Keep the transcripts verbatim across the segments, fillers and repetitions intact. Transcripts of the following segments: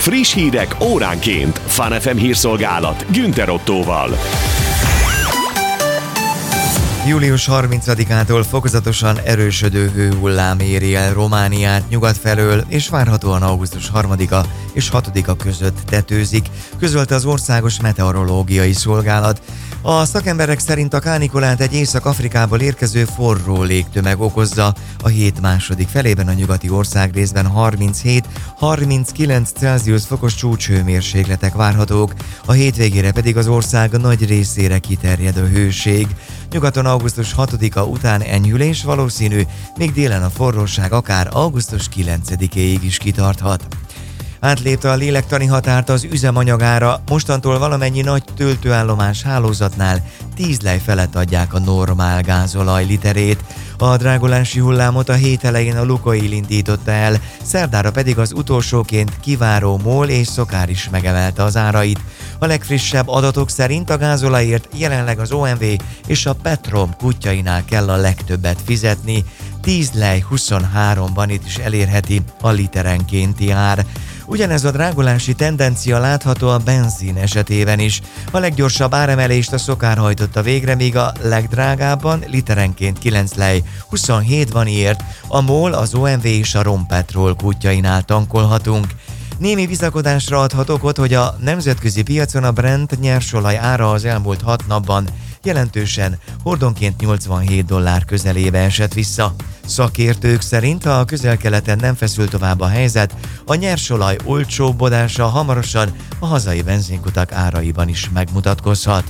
Friss hírek óránként. Fun ef em hírszolgálat Günther Ottóval. július harmincadikától fokozatosan erősödő hőhullám éri el Romániát nyugat felől, és várhatóan augusztus harmadika és hatodika között tetőzik, közölte az Országos Meteorológiai Szolgálat. A szakemberek szerint a kánikulát egy Észak-Afrikából érkező forró légtömeg okozza. A hét második felében a nyugati országrészben harminchét-harminckilenc Celsius fokos csúcshőmérsékletek várhatók, a hétvégére pedig az ország nagy részére kiterjed a hőség. Nyugaton augusztus hatodika után enyhülés valószínű, míg délen a forróság akár augusztus kilencedikéig is kitarthat. Átlépte a lélektani határt az üzemanyagára, mostantól valamennyi nagy töltőállomás hálózatnál tíz lej felett adják a normál gázolaj literét. A drágulási hullámot a hét elején a Lukoil indította el, szerdára pedig az utolsóként kiváró MOL és Szokár is megemelte az árait. A legfrissebb adatok szerint a gázolajért jelenleg az o em vé és a Petrom kutyáinál kell a legtöbbet fizetni, tíz lej huszonháromban itt is elérheti a literenkénti ár. Ugyanez a drágulási tendencia látható a benzin esetében is. A leggyorsabb áremelést a Szokár hajtotta végre, míg a legdrágábban literenként kilenc lej huszonhétban ért, a MOL, az o em vé és a Rompetrol kutyáinál tankolhatunk. Némi bizakodásra adhat okot, hogy a nemzetközi piacon a Brent nyersolaj ára az elmúlt hat napban jelentősen hordonként nyolcvanhét dollár közelébe esett vissza. Szakértők szerint, ha a Közel-Keleten nem feszül tovább a helyzet, a nyersolaj olcsóbbodása hamarosan a hazai benzinkutak áraiban is megmutatkozhat.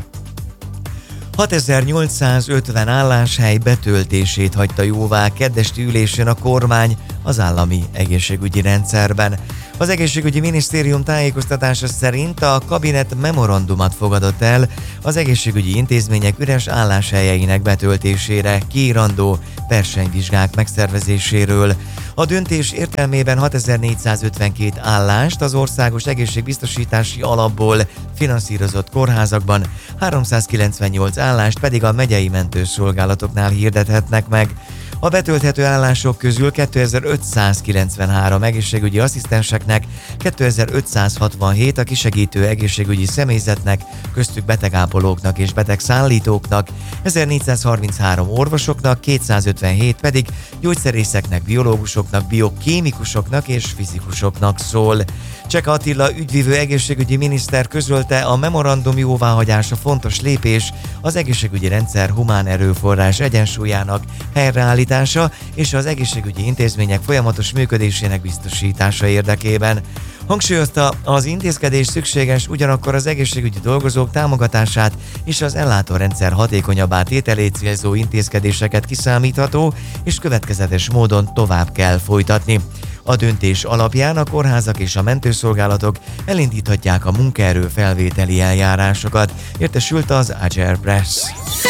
hatezer-nyolcszázötven álláshely betöltését hagyta jóvá keddesti ülésén a kormány az állami egészségügyi rendszerben. Az egészségügyi minisztérium tájékoztatása szerint a kabinet memorandumot fogadott el az egészségügyi intézmények üres álláshelyeinek betöltésére, kiírandó versenyvizsgák megszervezéséről. A döntés értelmében hatezer-négyszázötvenkét állást az Országos Egészségbiztosítási Alapból finanszírozott kórházakban, háromszázkilencvennyolc állást pedig a megyei mentőszolgálatoknál hirdethetnek meg. A betölthető állások közül kétezer-ötszázkilencvenhárom egészségügyi asszisztenseknek, kétezer-ötszázhatvanhét a kisegítő egészségügyi személyzetnek, köztük betegápolóknak és betegszállítóknak, ezernégyszázharminchárom orvosoknak, kétszázötvenhét pedig gyógyszerészeknek, biológusoknak, biokémikusoknak és fizikusoknak szól. Csek Attila ügyvivő egészségügyi miniszter közölte, a memorandum jóváhagyása fontos lépés az egészségügyi rendszer humán erőforrás egyensúlyának helyreállítása és az egészségügyi intézmények folyamatos működésének biztosítása érdekében. Hangsúlyozta, az intézkedés szükséges, ugyanakkor az egészségügyi dolgozók támogatását és az ellátórendszer hatékonyabbá tételét célzó intézkedéseket kiszámítható és következetes módon tovább kell folytatni. A döntés alapján a kórházak és a mentőszolgálatok elindíthatják a munkaerő felvételi eljárásokat, értesült az Agile Press.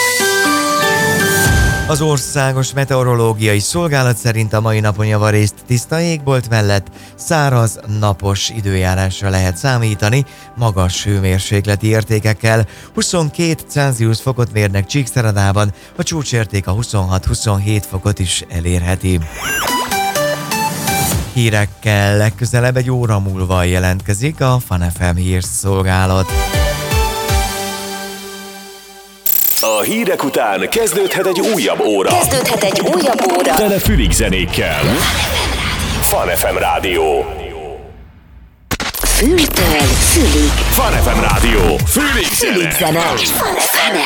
Az Országos Meteorológiai Szolgálat szerint a mai napon javarészt tiszta égbolt mellett száraz, napos időjárásra lehet számítani, magas hőmérsékleti értékekkel. huszonkét Celsius fokot mérnek Csíkszeredában, a csúcsérték a huszonhat-huszonhét fokot is elérheti. Hírekkel legközelebb egy óra múlva jelentkezik a Fun ef em hírszolgálat. A hírek után kezdődhet egy újabb óra. Kezdődhet egy újabb óra. Tele fülig zenékkel. Fun ef em Rádió. Fültől fülig. Fun ef em Rádió. Fülig zene. Fülig zene. Fun ef em.